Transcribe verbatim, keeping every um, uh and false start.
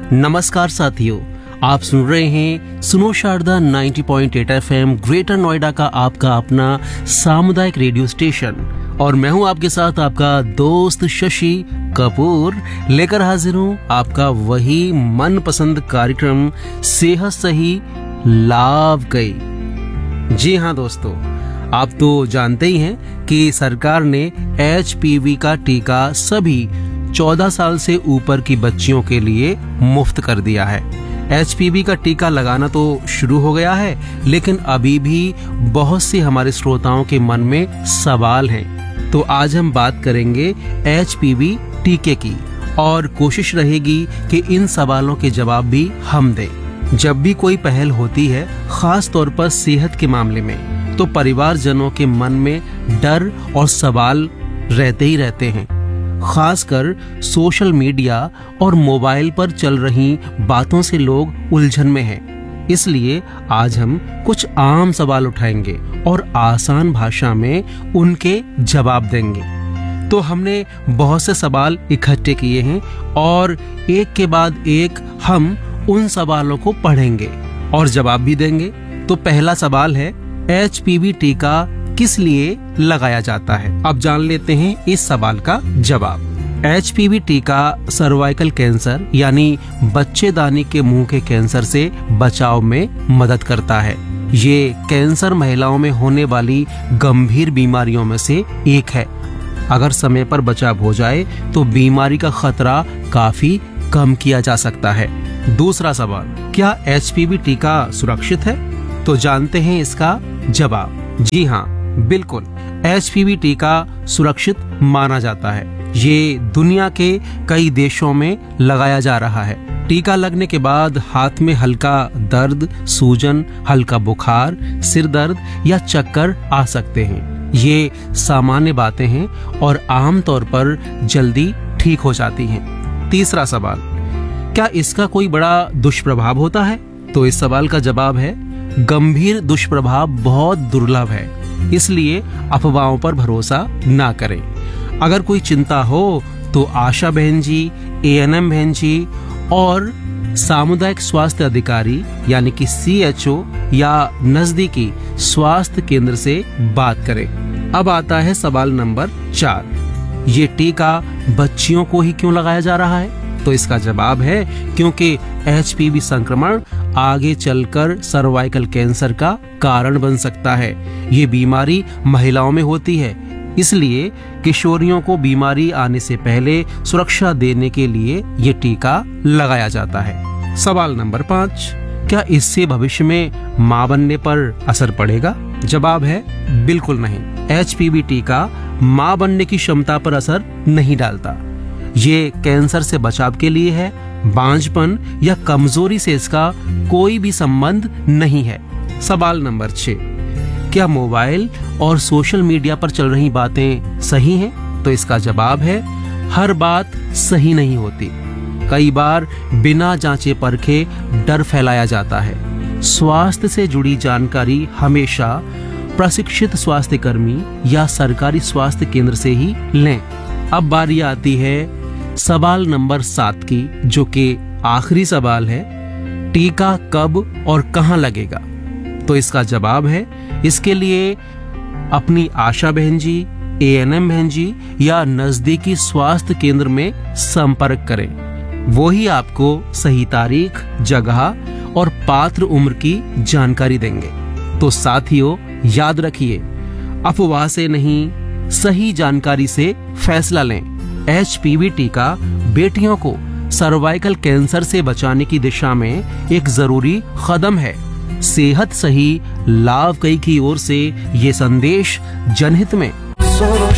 नमस्कार साथियों, आप सुन रहे हैं सुनो शारदा नब्बे पॉइंट आठ एफएम ग्रेटर नोएडा का आपका अपना सामुदायिक रेडियो स्टेशन। और मैं हूं आपके साथ आपका दोस्त शशि कपूर, लेकर हाजिर हूं आपका वही मनपसंद कार्यक्रम सेहत सही लाभ गई। जी हां दोस्तों, आप तो जानते ही हैं कि सरकार ने एच पी वी का टीका सभी चौदह साल से ऊपर की बच्चियों के लिए मुफ्त कर दिया है। एच पी वी का टीका लगाना तो शुरू हो गया है, लेकिन अभी भी बहुत से हमारे श्रोताओं के मन में सवाल हैं। तो आज हम बात करेंगे एच पी वी टीके की और कोशिश रहेगी कि इन सवालों के जवाब भी हम दें। जब भी कोई पहल होती है, खास तौर पर सेहत के मामले में, तो परिवारजनों के मन में डर और सवाल रहते ही रहते हैं। खासकर सोशल मीडिया और मोबाइल पर चल रही बातों से लोग उलझन में हैं। इसलिए आज हम कुछ आम सवाल उठाएंगे और आसान भाषा में उनके जवाब देंगे। तो हमने बहुत से सवाल इकट्ठे किए हैं और एक के बाद एक हम उन सवालों को पढ़ेंगे और जवाब भी देंगे। तो पहला सवाल है, एच पी वी टीका किस लिए लगाया जाता है? अब जान लेते हैं इस सवाल का जवाब। एच पी वी टीका सर्वाइकल कैंसर यानी बच्चेदानी के मुंह के कैंसर से बचाव में मदद करता है। ये कैंसर महिलाओं में होने वाली गंभीर बीमारियों में से एक है। अगर समय पर बचाव हो जाए तो बीमारी का खतरा काफी कम किया जा सकता है। दूसरा सवाल, क्या एच पी वी टीका सुरक्षित है? तो जानते हैं इसका जवाब। जी हाँ, बिल्कुल, एच पी वी टीका सुरक्षित माना जाता है। ये दुनिया के कई देशों में लगाया जा रहा है। टीका लगने के बाद हाथ में हल्का दर्द, सूजन, हल्का बुखार, सिर दर्द या चक्कर आ सकते हैं। ये सामान्य बातें हैं और आमतौर पर जल्दी ठीक हो जाती हैं। तीसरा सवाल, क्या इसका कोई बड़ा दुष्प्रभाव होता है? तो इस सवाल का जवाब है, गंभीर दुष्प्रभाव बहुत दुर्लभ है, इसलिए अफवाहों पर भरोसा ना करें। अगर कोई चिंता हो तो आशा बहन जी, ए एन एम बहन जी और सामुदायिक स्वास्थ्य अधिकारी यानी कि सी एच ओ या नजदीकी स्वास्थ्य केंद्र से बात करें। अब आता है सवाल नंबर चार, ये टीका बच्चियों को ही क्यों लगाया जा रहा है? तो इसका जवाब है, क्योंकि एच पी वी संक्रमण आगे चलकर सर्वाइकल कैंसर का कारण बन सकता है। ये बीमारी महिलाओं में होती है, इसलिए किशोरियों को बीमारी आने से पहले सुरक्षा देने के लिए ये टीका लगाया जाता है। सवाल नंबर पाँच, क्या इससे भविष्य में मां बनने पर असर पड़ेगा? जवाब है, बिल्कुल नहीं। एच पी वी टीका मां बनने की क्षमता पर असर नहीं डालता। ये कैंसर से बचाव के लिए है। बांझपन या कमजोरी से इसका कोई भी संबंध नहीं है। सवाल नंबर छह, क्या मोबाइल और सोशल मीडिया पर चल रही बातें सही हैं? तो इसका जवाब है, हर बात सही नहीं होती। कई बार बिना जांचे परखे डर फैलाया जाता है। स्वास्थ्य से जुड़ी जानकारी हमेशा प्रशिक्षित स्वास्थ्य कर्मी या सरकारी स्वास्थ्य केंद्र से ही लें। अब बारी आती है सवाल नंबर सात की, जो कि आखिरी सवाल है, टीका कब और कहां लगेगा? तो इसका जवाब है, इसके लिए अपनी आशा बहन जी, ए एन एम बहन जी या नजदीकी स्वास्थ्य केंद्र में संपर्क करें। वो ही आपको सही तारीख, जगह और पात्र उम्र की जानकारी देंगे। तो साथियों, याद रखिए, अफवाह से नहीं, सही जानकारी से फैसला लें। एच पी वी टीका बेटियों को सर्वाइकल कैंसर से बचाने की दिशा में एक जरूरी कदम है। सेहत सही लाभ कई की ओर से ये संदेश जनहित में।